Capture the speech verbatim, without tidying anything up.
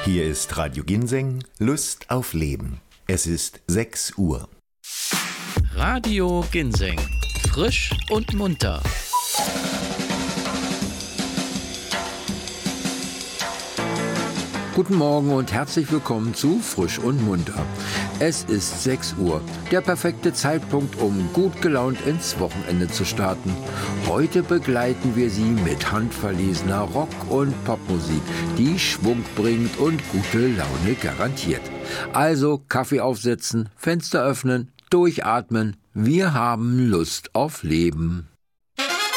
Hier ist Radio Ginseng, Lust auf Leben. Es ist sechs Uhr. Radio Ginseng, frisch und munter. Guten Morgen und herzlich willkommen zu Frisch und Munter. Es ist sechs Uhr, der perfekte Zeitpunkt, um gut gelaunt ins Wochenende zu starten. Heute begleiten wir Sie mit handverlesener Rock- und Popmusik, die Schwung bringt und gute Laune garantiert. Also Kaffee aufsetzen, Fenster öffnen, durchatmen. Wir haben Lust auf Leben.